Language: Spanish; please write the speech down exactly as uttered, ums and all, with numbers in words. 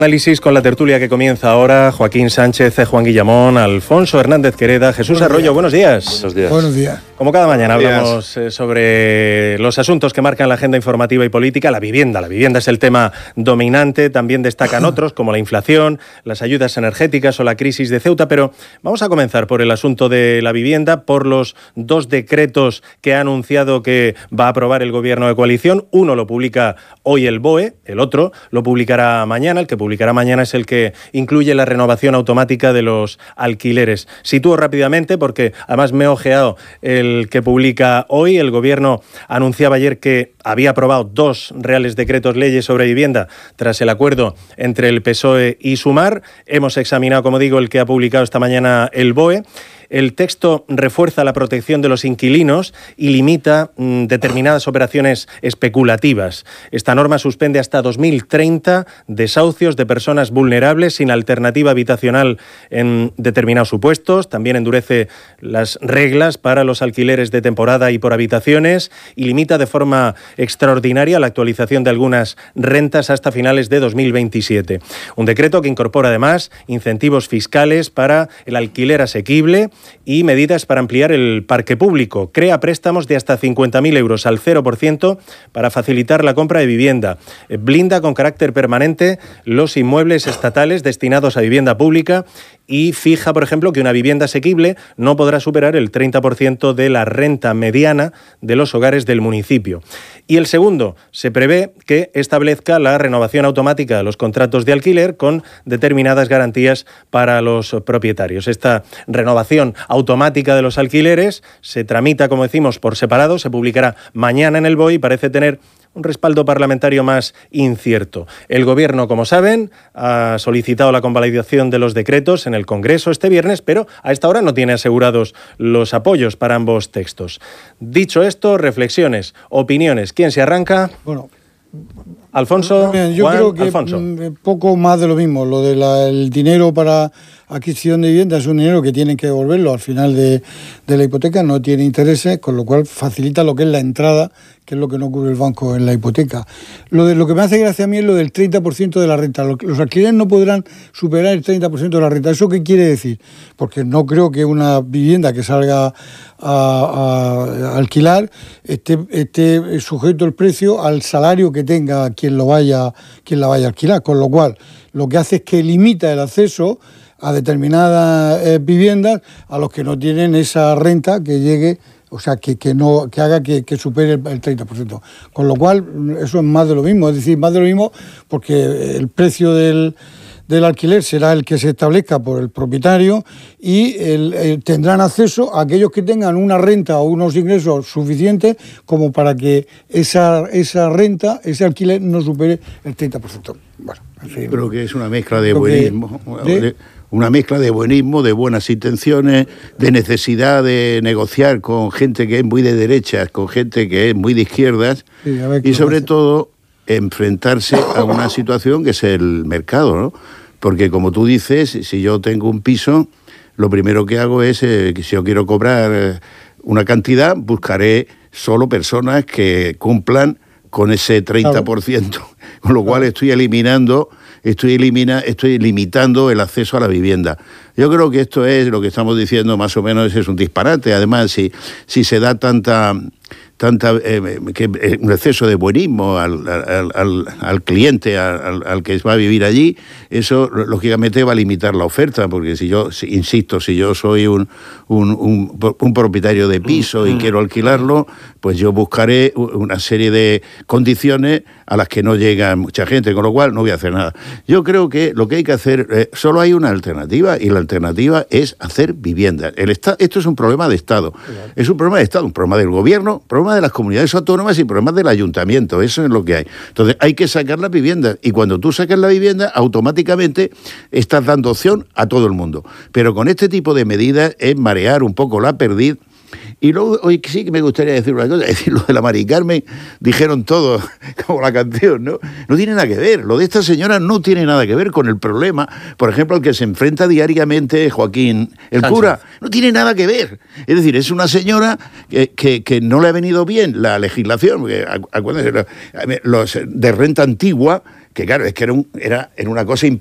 Análisis con la tertulia que comienza ahora. Joaquín Sánchez, Juan Guillamón, Alfonso Hernández Quereda, Jesús buenos Arroyo. Días. Buenos días. Buenos días. Buenos días. Como cada mañana hablamos eh, sobre los asuntos que marcan la agenda informativa y política. La vivienda. La vivienda es el tema dominante. También destacan otros como la inflación, las ayudas energéticas o la crisis de Ceuta. Pero vamos a comenzar por el asunto de la vivienda, por los dos decretos que ha anunciado que va a aprobar el gobierno de coalición. Uno lo publica hoy el B O E, el otro lo publicará mañana. El que publicará mañana es el que incluye la renovación automática de los alquileres. Sitúo rápidamente porque además me he ojeado el que publica hoy. El gobierno anunciaba ayer que había aprobado dos reales decretos leyes sobre vivienda tras el acuerdo entre el P S O E y Sumar. Hemos examinado, como digo, el que ha publicado esta mañana el B O E. El texto refuerza la protección de los inquilinos y limita mmm, determinadas operaciones especulativas. Esta norma suspende hasta dos mil treinta desahucios de personas vulnerables sin alternativa habitacional en determinados supuestos. También endurece las reglas para los alquileres de temporada y por habitaciones y limita de forma extraordinaria la actualización de algunas rentas hasta finales de dos mil veintisiete. Un decreto que incorpora además incentivos fiscales para el alquiler asequible y medidas para ampliar el parque público. Crea préstamos de hasta cincuenta mil euros al cero por ciento para facilitar la compra de vivienda. Blinda con carácter permanente los inmuebles estatales destinados a vivienda pública y fija, por ejemplo, que una vivienda asequible no podrá superar el treinta por ciento de la renta mediana de los hogares del municipio. Y el segundo, se prevé que establezca la renovación automática de los contratos de alquiler con determinadas garantías para los propietarios. Esta renovación automática de los alquileres se tramita, como decimos, por separado, se publicará mañana en el B O E y parece tener un respaldo parlamentario más incierto. El Gobierno, como saben, ha solicitado la convalidación de los decretos en el Congreso este viernes, pero a esta hora no tiene asegurados los apoyos para ambos textos. Dicho esto, reflexiones, opiniones. ¿Quién se arranca? Bueno, Alfonso, yo Juan, creo que Alfonso. Poco más de lo mismo. Lo del dinero para adquisición de vivienda es un dinero que tienen que devolverlo al final de, de la hipoteca, no tiene intereses, con lo cual facilita lo que es la entrada, que es lo que no cubre el banco en la hipoteca. Lo, de, lo que me hace gracia a mí es lo del treinta por ciento de la renta. Los alquileres no podrán superar el treinta por ciento de la renta. ¿Eso qué quiere decir? Porque no creo que una vivienda que salga a, a, a alquilar esté, esté sujeto el precio al salario que tenga quien lo vaya, quien la vaya a alquilar. Con lo cual, lo que hace es que limita el acceso a determinadas eh, viviendas a los que no tienen esa renta que llegue, o sea, que, que no que haga que, que supere el, el treinta por ciento. Con lo cual, eso es más de lo mismo, es decir, más de lo mismo porque el precio del, del alquiler será el que se establezca por el propietario y el, el, tendrán acceso a aquellos que tengan una renta o unos ingresos suficientes como para que esa, esa renta, ese alquiler no supere el treinta por ciento. Bueno, en fin, creo que es una mezcla de buenismo. De, Una mezcla de buenismo, de buenas intenciones, de necesidad de negociar con gente que es muy de derechas, con gente que es muy de izquierdas, sí, y sobre todo enfrentarse a una situación que es el mercado, ¿no? Porque como tú dices, si yo tengo un piso, lo primero que hago es, eh, que si yo quiero cobrar eh, una cantidad, buscaré solo personas que cumplan con ese treinta por ciento, claro. Con lo cual estoy eliminando... Estoy, elimina, estoy limitando el acceso a la vivienda. Yo creo que esto es lo que estamos diciendo, más o menos es un disparate. Además, si, si se da tanta, tanta eh, que, eh, un exceso de buenismo al, al, al, al cliente, al, al que va a vivir allí, eso lógicamente va a limitar la oferta, porque si yo, si, insisto, si yo soy un, un, un, un propietario de piso y quiero alquilarlo, pues yo buscaré una serie de condiciones a las que no llega mucha gente, con lo cual no voy a hacer nada. Yo creo que lo que hay que hacer, eh, solo hay una alternativa, y la alternativa es hacer viviendas. El Estado, esto es un problema de Estado, claro. Es un problema de Estado, un problema del gobierno, un problema de las comunidades autónomas y problemas del ayuntamiento, eso es lo que hay. Entonces hay que sacar las viviendas, y cuando tú sacas la vivienda, automáticamente estás dando opción a todo el mundo. Pero con este tipo de medidas es marear un poco la perdiz. Y luego, hoy sí que me gustaría decir una cosa, es decir, lo de la Mari Carmen, dijeron todo, como la canción, ¿no? No tiene nada que ver, lo de esta señora no tiene nada que ver con el problema, por ejemplo, al que se enfrenta diariamente Joaquín, el Sánchez. Cura, no tiene nada que ver. Es decir, es una señora que, que, que no le ha venido bien la legislación, porque acuérdense, los de renta antigua, que claro, es que era, un, era, era una cosa